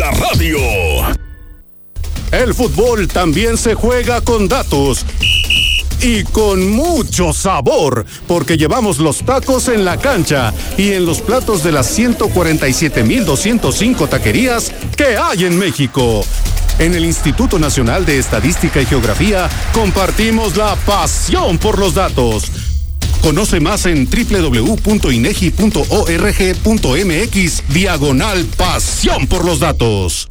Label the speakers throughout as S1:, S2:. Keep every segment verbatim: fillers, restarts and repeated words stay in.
S1: la radio. El fútbol también se juega con datos. Y con mucho sabor, porque llevamos los tacos en la cancha y en los platos de las ciento cuarenta y siete mil doscientos cinco taquerías que hay en México. En el Instituto Nacional de Estadística y Geografía compartimos la pasión por los datos. Conoce más en doble u doble u doble u punto inegi punto org punto mx diagonal pasión por los datos.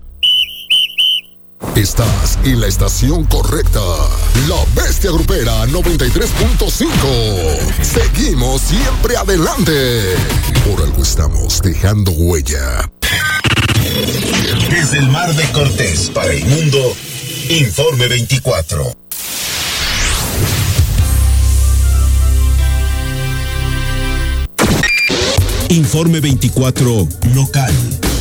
S2: Estás en la estación correcta. La Bestia Grupera noventa y tres punto cinco. Seguimos siempre adelante. Por algo estamos dejando huella.
S3: Desde el Mar de Cortés para el mundo, Informe veinticuatro. Informe veinticuatro local.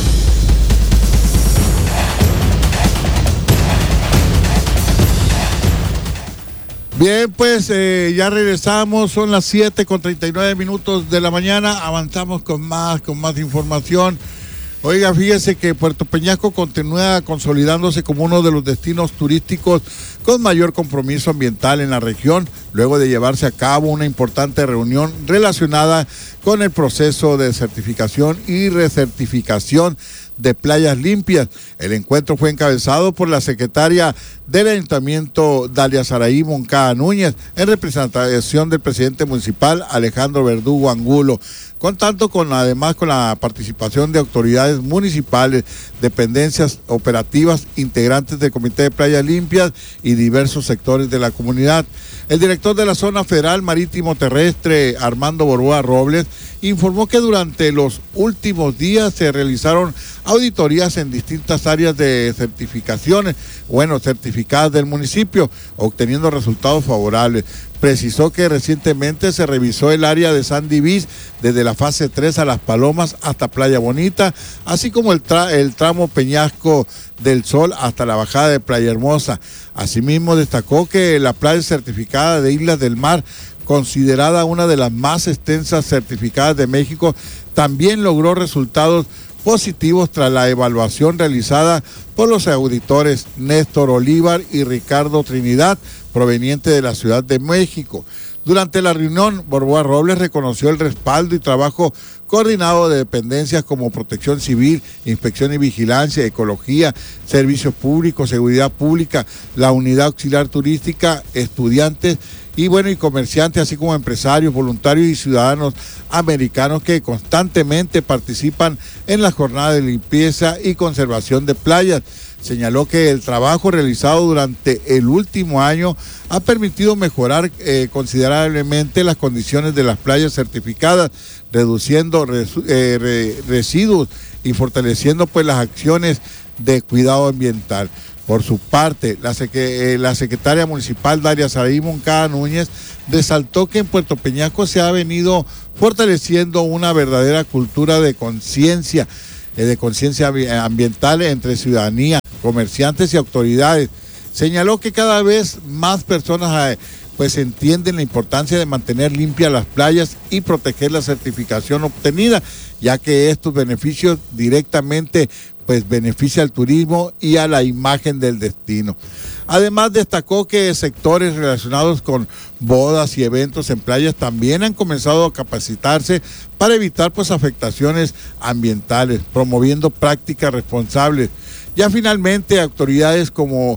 S4: Bien, pues eh, ya regresamos, son las siete con treinta y nueve minutos de la mañana, avanzamos con más, con más información. Oiga, fíjese que Puerto Peñasco continúa consolidándose como uno de los destinos turísticos con mayor compromiso ambiental en la región, luego de llevarse a cabo una importante reunión relacionada con el proceso de certificación y recertificación de playas limpias. El encuentro fue encabezado por la secretaria del Ayuntamiento, Dalia Saraí Moncada Núñez, en representación del presidente municipal, Alejandro Verdugo Angulo, contando con, además con la participación de autoridades municipales, dependencias operativas, integrantes del Comité de Playas Limpias y diversos sectores de la comunidad. El director de la Zona Federal Marítimo Terrestre, Armando Borboa Robles, informó que durante los últimos días se realizaron auditorías en distintas áreas de certificaciones, bueno, certificadas del municipio, obteniendo resultados favorables. Precisó que recientemente se revisó el área de Sandy Beach, desde la fase tres a Las Palomas hasta Playa Bonita, así como el, tra- el tramo Peñasco del Sol hasta la bajada de Playa Hermosa. Asimismo, destacó que la playa certificada de Islas del Mar, considerada una de las más extensas certificadas de México, también logró resultados positivos tras la evaluación realizada por los auditores Néstor Olivar y Ricardo Trinidad, proveniente de la Ciudad de México. Durante la reunión, Borboa Robles reconoció el respaldo y trabajo coordinado de dependencias como Protección Civil, Inspección y Vigilancia, Ecología, Servicios Públicos, Seguridad Pública, la Unidad Auxiliar Turística, estudiantes y bueno, y comerciantes, así como empresarios, voluntarios y ciudadanos americanos que constantemente participan en las jornadas de limpieza y conservación de playas. Señaló que el trabajo realizado durante el último año ha permitido mejorar eh, considerablemente las condiciones de las playas certificadas, reduciendo res, eh, re, residuos y fortaleciendo pues las acciones de cuidado ambiental. Por su parte, la, eh, la secretaria municipal Dalia Saraí Moncada Núñez resaltó que en Puerto Peñasco se ha venido fortaleciendo una verdadera cultura de conciencia, eh, de conciencia ambiental entre ciudadanía, comerciantes y autoridades. Señaló que cada vez más personas eh, pues entienden la importancia de mantener limpias las playas y proteger la certificación obtenida, ya que estos beneficios directamente pues beneficia al turismo y a la imagen del destino. Además, destacó que sectores relacionados con bodas y eventos en playas también han comenzado a capacitarse para evitar pues afectaciones ambientales, promoviendo prácticas responsables. Ya finalmente, autoridades como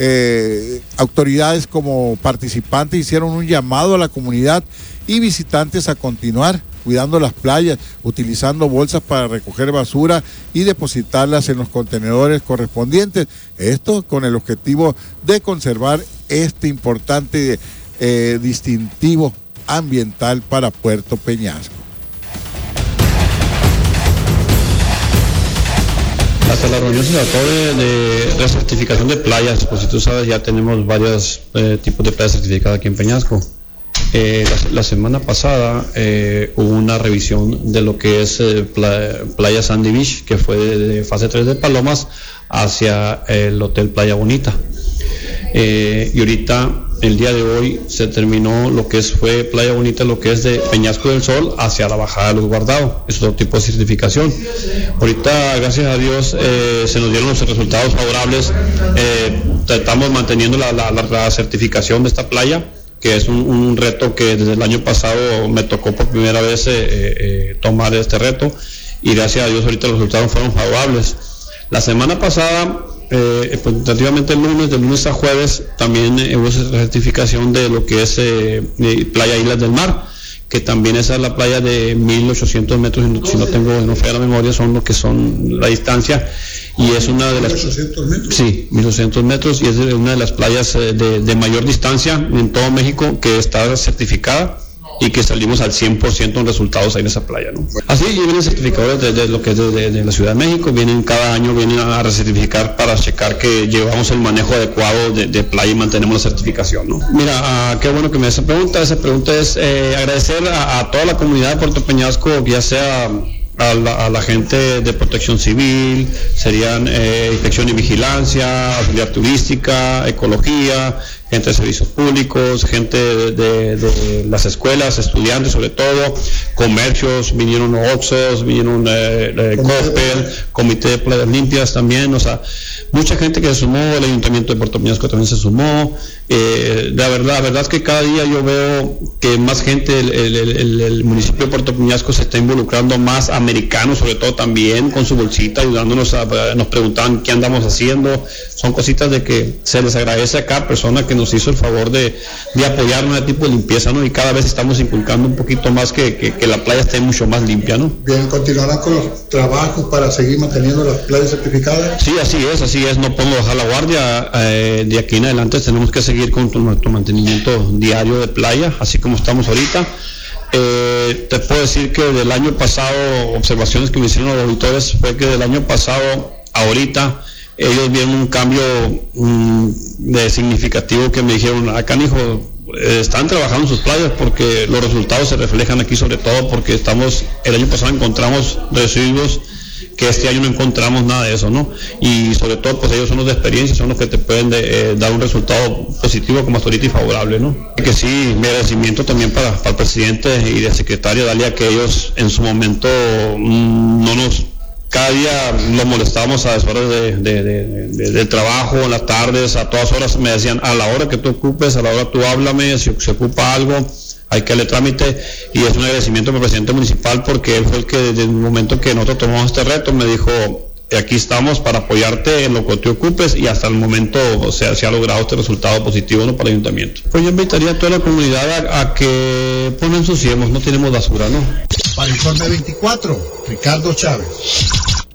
S4: eh, autoridades como participantes hicieron un llamado a la comunidad y visitantes a continuar cuidando las playas, utilizando bolsas para recoger basura y depositarlas en los contenedores correspondientes. Esto con el objetivo de conservar este importante eh, distintivo ambiental para Puerto Peñasco.
S5: Hasta la reunión se trató de, de recertificación de playas, pues si tú sabes ya tenemos varios eh, tipos de playas certificadas aquí en Peñasco. Eh, la, la semana pasada eh, hubo una revisión de lo que es eh, playa, playa Sandy Beach, que fue de, de fase tres de Palomas hacia el Hotel Playa Bonita. Eh, y ahorita, el día de hoy, se terminó lo que es, fue Playa Bonita, lo que es de Peñasco del Sol hacia la bajada de los Guardados. Es otro tipo de certificación. Ahorita, gracias a Dios, eh, se nos dieron los resultados favorables. Eh, estamos manteniendo la, la, la certificación de esta playa, que es un, un reto que desde el año pasado me tocó por primera vez eh, eh, tomar este reto, y gracias a Dios ahorita los resultados fueron favorables. La semana pasada, eh, pues, tentativamente el lunes, de lunes a jueves, también eh, hubo certificación de lo que es eh, Playa Islas del Mar, que también esa es la playa de mil ochocientos metros, si no tengo, no falla la memoria, son lo que son la distancia, y es una de las...
S6: ¿mil ochocientos metros?
S5: Sí, mil ochocientos metros, y es de una de las playas de, de mayor distancia en todo México que está certificada, y que salimos al cien por ciento en resultados ahí en esa playa, ¿no? Así vienen certificadores de, de lo que es de, de, de la Ciudad de México, vienen cada año, vienen a recertificar para checar que llevamos el manejo adecuado de, de playa y mantenemos la certificación, ¿no? Mira, uh, qué bueno que me hace esa pregunta. Esa pregunta es eh, agradecer a, a toda la comunidad de Puerto Peñasco, ya sea a la, a la gente de protección civil, serían eh, inspección y vigilancia, auxiliar turística, ecología, gente de servicios públicos, gente de, de, de las escuelas, estudiantes sobre todo, comercios, vinieron Oxxos, vinieron eh, eh, Coppel, Comité de Playas Limpias también, o sea, mucha gente que se sumó, el Ayuntamiento de Puerto Peñasco también se sumó. Eh, la verdad, la verdad es que cada día yo veo que más gente, el, el, el, el municipio de Puerto Peñasco se está involucrando, más americanos sobre todo también, con su bolsita, ayudándonos, a, nos preguntaban qué andamos haciendo. Son cositas de que se les agradece a cada persona que nos hizo el favor de, de apoyar un tipo de limpieza, ¿no? Y cada vez estamos inculcando un poquito más que, que, que la playa esté mucho más limpia, ¿no?
S6: Bien, ¿continuarán con los trabajos para seguir manteniendo las playas certificadas?
S5: Sí, así es, así es, no podemos bajar la guardia. Eh, de aquí en adelante tenemos que seguir con nuestro mantenimiento diario de playa, así como estamos ahorita. Eh, te puedo decir que del año pasado, observaciones que me hicieron los auditores, fue que del año pasado a ahorita ellos vieron un cambio um, de significativo, que me dijeron, acá hijo, eh, están trabajando en sus playas, porque los resultados se reflejan aquí, sobre todo porque estamos, el año pasado encontramos residuos que este año no encontramos nada de eso, ¿no? Y sobre todo, pues ellos son los de experiencia, son los que te pueden de, eh, dar un resultado positivo como hasta ahorita y favorable, ¿no? Y que sí, mi agradecimiento también para, para el presidente y la secretaria Dalia, que ellos en su momento mmm, no nos... Cada día los molestábamos a las horas de, de, de, de, de trabajo, en las tardes, a todas horas me decían, a la hora que tú ocupes, a la hora tú háblame, si se ocupa algo, hay que darle trámite. Y es un agradecimiento al presidente municipal, porque él fue el que desde el momento que nosotros tomamos este reto me dijo, aquí estamos para apoyarte en lo que te ocupes, y hasta el momento, o sea, se ha logrado este resultado positivo, ¿no?, para el ayuntamiento. Pues yo invitaría a toda la comunidad a, a que pues no ensuciemos, no tenemos basura, ¿no?
S6: Para Informe veinticuatro, Ricardo Chávez.